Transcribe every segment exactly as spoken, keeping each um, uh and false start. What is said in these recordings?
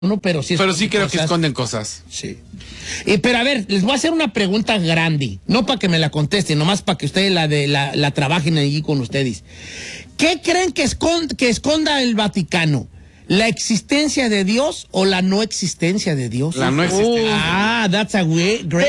No, pero sí, pero sí creo cosas. que esconden cosas. Sí. Y, pero a ver, les voy a hacer una pregunta grande, no para que me la contesten, nomás para que ustedes la de la, la trabajen allí con ustedes. ¿Qué creen que, escond, que esconda el Vaticano? ¿La existencia de Dios o la no existencia de Dios? La no existencia. Ah, that's a great, great.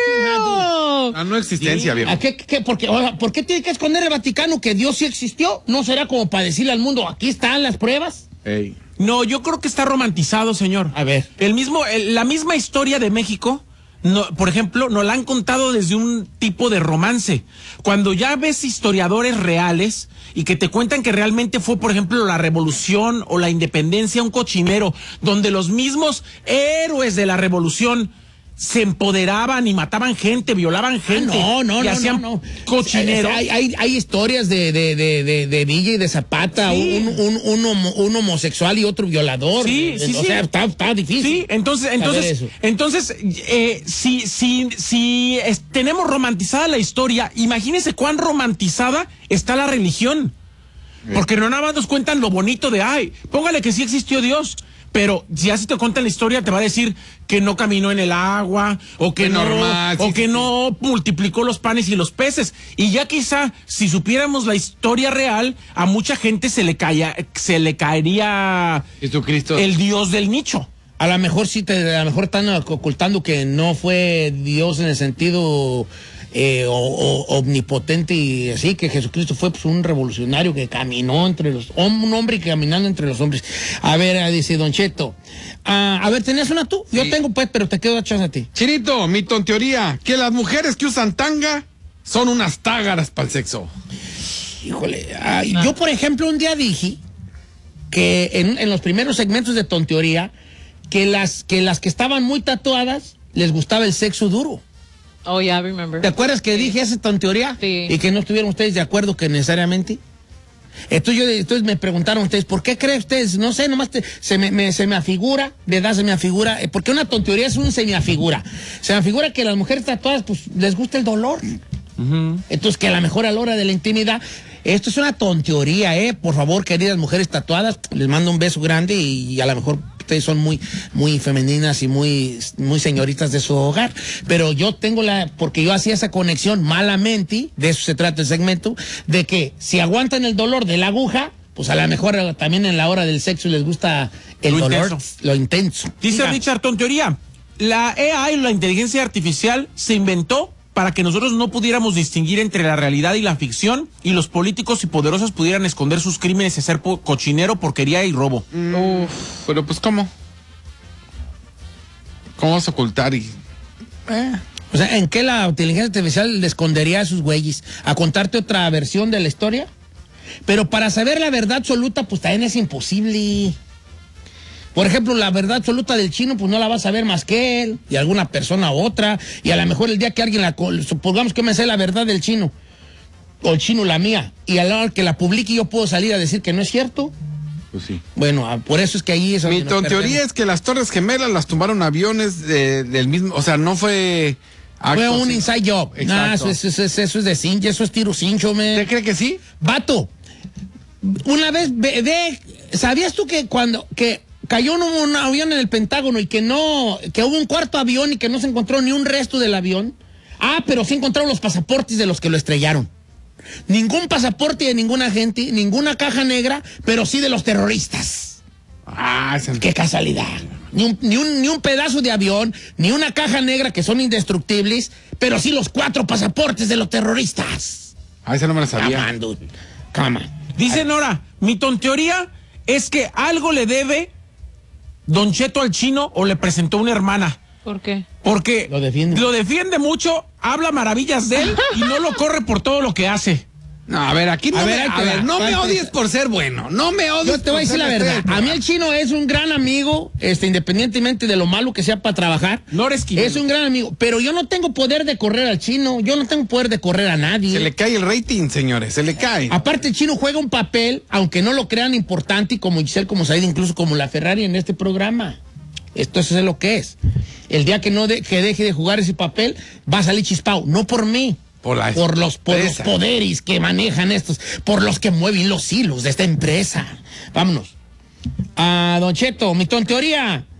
La no existencia, viejo. ¿A qué, qué, porque, oiga, ¿por qué tiene que esconder el Vaticano que Dios sí existió? ¿No será como para decirle al mundo, aquí están las pruebas? Ey. No, yo creo que está romantizado, señor. A ver. El mismo, el, la misma historia de México, no, por ejemplo, nos la han contado desde un tipo de romance. Cuando ya ves historiadores reales y que te cuentan que realmente fue, por ejemplo, la revolución o la independencia, un cochinero, donde los mismos héroes de la revolución se empoderaban y mataban gente, violaban gente. Ah, no, no, y no, hacían no, no. cochinero. Hay, hay, hay historias de, de, de, de, de Villa y de Zapata, Sí. un, un, un, homo, un homosexual y otro violador. Sí, sí, o sí. sea, está, está difícil. Sí, entonces, entonces, eso. entonces, eh, si, si, si es- tenemos romantizada la historia, imagínense cuán romantizada está la religión. Porque no nada más nos cuentan lo bonito de, ay, póngale que sí existió Dios. Pero si así te cuentan la historia, te va a decir que no caminó en el agua, o que Fue no, normal, o sí, que sí, no multiplicó los panes y los peces. Y ya quizá, si supiéramos la historia real, a mucha gente se le caía, se le caería Jesucristo. el Dios del nicho. A lo mejor sí, te, a lo mejor están ocultando que no fue Dios en el sentido eh, o, o, omnipotente y así, que Jesucristo fue pues, un revolucionario que caminó entre los, un hombre caminando entre los hombres. A ver, dice Don Cheto. Ah, a ver, ¿tenías una tú? Yo Sí. tengo pues, pero te quedo la chance a ti. Chinito, mi tonteoría, que las mujeres que usan tanga son unas tágaras para el sexo. Híjole, ay, yo por ejemplo un día dije que en, en los primeros segmentos de tonteoría, que las, que las que estaban muy tatuadas les gustaba el sexo duro. Oh, yeah, I remember. ¿Te acuerdas que dije esa tonteoría? Sí. Y que no estuvieron ustedes de acuerdo que necesariamente. Entonces, yo, entonces me preguntaron ustedes, ¿por qué creen ustedes? No sé, nomás te- se, me, me- se me afigura, ¿verdad? Se me afigura, eh, porque una tonteoría es un se me afigura. Se me afigura que las mujeres tatuadas, pues, les gusta el dolor. Entonces, que a lo mejor a la hora de la intimidad, esto es una tonteoría, ¿eh? Por favor, queridas mujeres tatuadas, les mando un beso grande y, y a lo mejor ustedes son muy, muy femeninas y muy, muy señoritas de su hogar. Pero yo tengo la, porque yo hacía esa conexión malamente, de eso se trata el segmento, de que si aguantan el dolor de la aguja, pues a lo mejor también en la hora del sexo les gusta el Lo dolor, intenso. lo intenso. Dice Diga. Richard, tonteoría. La A I, la inteligencia artificial, se inventó para que nosotros no pudiéramos distinguir entre la realidad y la ficción, y los políticos y poderosos pudieran esconder sus crímenes y hacer po- cochinero, porquería y robo. Uf. Pero pues, ¿cómo? ¿Cómo vas a ocultar y...? Eh, O sea, ¿en qué la inteligencia artificial le escondería a sus güeyes? ¿A contarte otra versión de la historia? Pero para saber la verdad absoluta, pues también es imposible. Por ejemplo, la verdad absoluta del chino, pues no la va a saber más que él, y alguna persona u otra, y a lo mejor el día que alguien la... col- supongamos que me sé la verdad del chino, o el chino la mía, y a la hora que la publique yo puedo salir a decir que no es cierto. Pues sí. Bueno, ah, por eso es que ahí es Mi donde nos tonteoría perdemos. es que las Torres Gemelas las tumbaron aviones de- del mismo... O sea, no fue... Fue acto, un sí. inside job. Exacto. Nah, eso, es- eso es- eso es de cincho, eso es tiro cincho, me. ¿Usted cree que sí? Vato, una vez, ve, ve, ¿sabías tú que cuando que cayó un, un avión en el Pentágono y que no, que hubo un cuarto avión y que no se encontró ni un resto del avión? Ah, pero sí encontraron los pasaportes de los que lo estrellaron. Ningún pasaporte de ningún agente, ninguna caja negra, pero sí de los terroristas. Ah, ese... ¡Qué casualidad! Ni un, ni, un, ni un pedazo de avión, ni una caja negra que son indestructibles, pero sí los cuatro pasaportes de los terroristas. Ah, ese no me lo sabía. Come on, dude. Come on. Dice Nora, mi tonteoría es que algo le debe Don Cheto al chino o le presentó una hermana. ¿Por qué? Porque Lo defiende. lo defiende mucho, habla maravillas de él y no lo corre por todo lo que hace. No, a ver, aquí no A me, ver, ahí a te ver, va. no me Ahí te- odies por ser bueno. No me odies Yo te voy a por decir ser la verdad. estrella. A mí el chino es un gran amigo, este, independientemente de lo malo que sea para trabajar. Nora Esquivel. Es un gran amigo. Pero yo no tengo poder de correr al chino. Yo no tengo poder de correr a nadie. Se le cae el rating, señores, se le cae. Aparte, el chino juega un papel, aunque no lo crean importante, y como Giselle, como Said, incluso como la Ferrari en este programa. Esto eso es lo que es. El día que no de- que deje de jugar ese papel, va a salir chispado. No por mí. Por la Por los, por los empresa. poderes que manejan estos, por los que mueven los hilos de esta empresa. Vámonos. Ah, Don Cheto, mi tonteoría